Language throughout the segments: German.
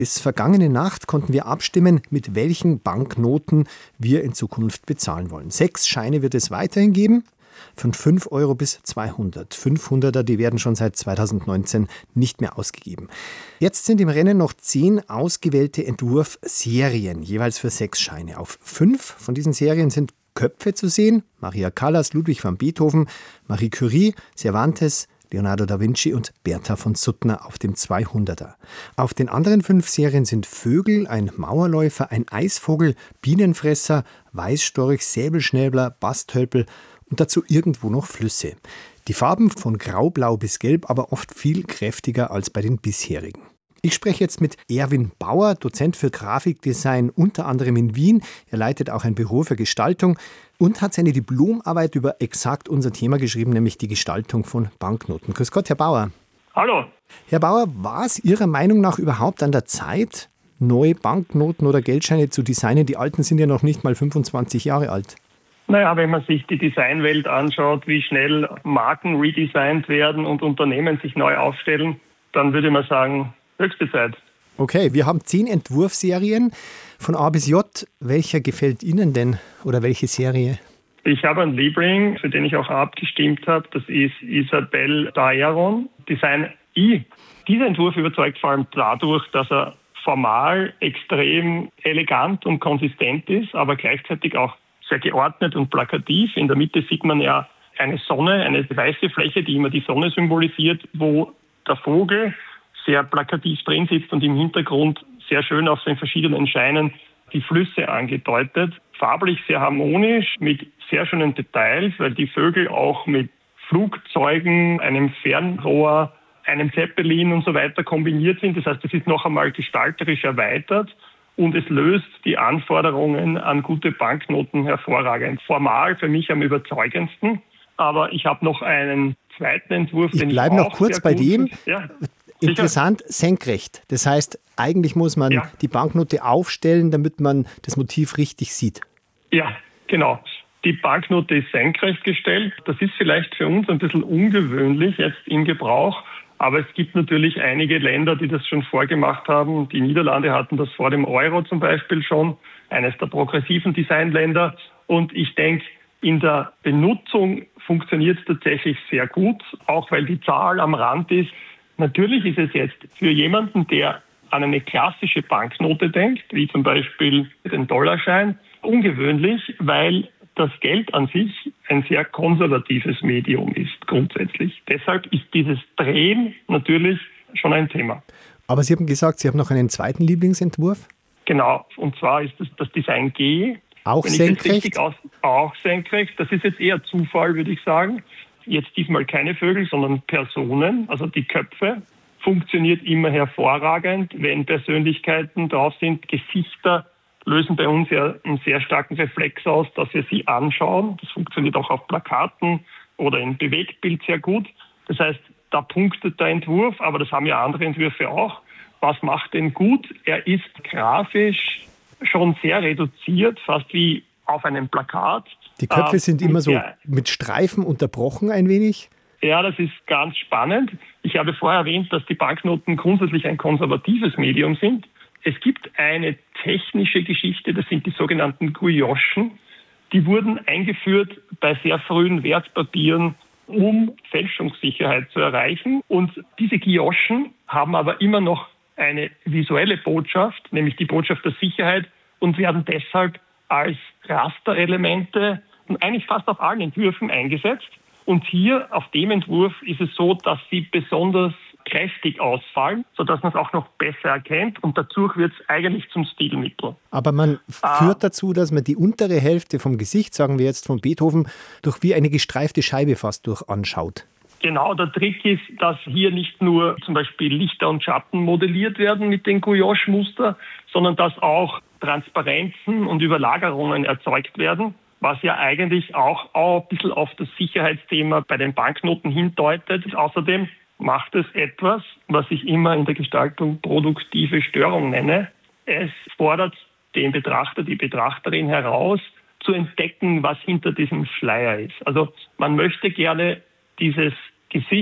Bis vergangene Nacht konnten wir abstimmen, mit welchen Banknoten wir in Zukunft bezahlen wollen. 6 Scheine wird es weiterhin geben, von 5 Euro bis 200. 500er, die werden schon seit 2019 nicht mehr ausgegeben. Jetzt sind im Rennen noch 10 ausgewählte Entwurfserien, jeweils für 6 Scheine. Auf 5 von diesen Serien sind Köpfe zu sehen: Maria Callas, Ludwig van Beethoven, Marie Curie, Cervantes, Leonardo da Vinci und Bertha von Suttner auf dem 200er. Auf den anderen 5 Serien sind Vögel, ein Mauerläufer, ein Eisvogel, Bienenfresser, Weißstorch, Säbelschnäbler, Bastölpel und dazu irgendwo noch Flüsse. Die Farben von graublau bis gelb, aber oft viel kräftiger als bei den bisherigen. Ich spreche jetzt mit Erwin Bauer, Dozent für Grafikdesign, unter anderem in Wien. Er leitet auch ein Büro für Gestaltung und hat seine Diplomarbeit über exakt unser Thema geschrieben, nämlich die Gestaltung von Banknoten. Grüß Gott, Herr Bauer. Hallo. Herr Bauer, war es Ihrer Meinung nach überhaupt an der Zeit, neue Banknoten oder Geldscheine zu designen? Die alten sind ja noch nicht mal 25 Jahre alt. Naja, wenn man sich die Designwelt anschaut, wie schnell Marken redesignt werden und Unternehmen sich neu aufstellen, dann würde man sagen, höchste Zeit. Okay, wir haben 10 Entwurfsserien von A bis J. Welcher gefällt Ihnen denn oder welche Serie? Ich habe einen Liebling, für den ich auch abgestimmt habe. Das ist Isabelle Daeron, Design I. Dieser Entwurf überzeugt vor allem dadurch, dass er formal extrem elegant und konsistent ist, aber gleichzeitig auch sehr geordnet und plakativ. In der Mitte sieht man ja eine Sonne, eine weiße Fläche, die immer die Sonne symbolisiert, wo der Vogel sehr plakativ drin sitzt und im Hintergrund sehr schön auf den verschiedenen Scheinen die Flüsse angedeutet. Farblich sehr harmonisch, mit sehr schönen Details, weil die Vögel auch mit Flugzeugen, einem Fernrohr, einem Zeppelin und so weiter kombiniert sind. Das heißt, es ist noch einmal gestalterisch erweitert und es löst die Anforderungen an gute Banknoten hervorragend. Formal für mich am überzeugendsten, aber ich habe noch einen zweiten Entwurf, ich den ich bleibe noch kurz bei dem. Ja. Interessant, senkrecht. Das heißt, eigentlich muss man die Banknote aufstellen, damit man das Motiv richtig sieht. Ja, genau. Die Banknote ist senkrecht gestellt. Das ist vielleicht für uns ein bisschen ungewöhnlich jetzt im Gebrauch, aber es gibt natürlich einige Länder, die das schon vorgemacht haben. Die Niederlande hatten das vor dem Euro zum Beispiel schon, eines der progressiven Designländer. Und ich denke, in der Benutzung funktioniert es tatsächlich sehr gut, auch weil die Zahl am Rand ist. Natürlich ist es jetzt für jemanden, der an eine klassische Banknote denkt, wie zum Beispiel den Dollarschein, ungewöhnlich, weil das Geld an sich ein sehr konservatives Medium ist grundsätzlich. Deshalb ist dieses Drehen natürlich schon ein Thema. Aber Sie haben gesagt, Sie haben noch einen zweiten Lieblingsentwurf? Genau, und zwar ist das Design G. Auch senkrecht? Auch senkrecht. Das ist jetzt eher Zufall, würde ich sagen. Jetzt diesmal keine Vögel, sondern Personen, also die Köpfe. Funktioniert immer hervorragend, wenn Persönlichkeiten drauf sind. Gesichter lösen bei uns ja einen sehr starken Reflex aus, dass wir sie anschauen. Das funktioniert auch auf Plakaten oder im Bewegtbild sehr gut. Das heißt, da punktet der Entwurf, aber das haben ja andere Entwürfe auch. Was macht den gut? Er ist grafisch schon sehr reduziert, fast wie auf einem Plakat. Die Köpfe sind immer so mit Streifen unterbrochen ein wenig? Ja, das ist ganz spannend. Ich habe vorher erwähnt, dass die Banknoten grundsätzlich ein konservatives Medium sind. Es gibt eine technische Geschichte, das sind die sogenannten Guillochen. Die wurden eingeführt bei sehr frühen Wertpapieren, um Fälschungssicherheit zu erreichen. Und diese Guillochen haben aber immer noch eine visuelle Botschaft, nämlich die Botschaft der Sicherheit, und werden deshalb als Rasterelemente eigentlich fast auf allen Entwürfen eingesetzt. Und hier auf dem Entwurf ist es so, dass sie besonders kräftig ausfallen, sodass man es auch noch besser erkennt. Und dadurch wird es eigentlich zum Stilmittel. Aber man führt dazu, dass man die untere Hälfte vom Gesicht, sagen wir jetzt von Beethoven, durch wie eine gestreifte Scheibe fast durch anschaut. Genau, der Trick ist, dass hier nicht nur zum Beispiel Lichter und Schatten modelliert werden mit den Gouache-Muster, sondern dass auch Transparenzen und Überlagerungen erzeugt werden, was ja eigentlich auch ein bisschen auf das Sicherheitsthema bei den Banknoten hindeutet. Außerdem macht es etwas, was ich immer in der Gestaltung produktive Störung nenne. Es fordert den Betrachter, die Betrachterin heraus, zu entdecken, was hinter diesem Schleier ist. Also man möchte gerne dieses Gesicht,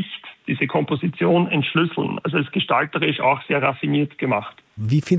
diese Komposition entschlüsseln. Also es ist gestalterisch auch sehr raffiniert gemacht. Wie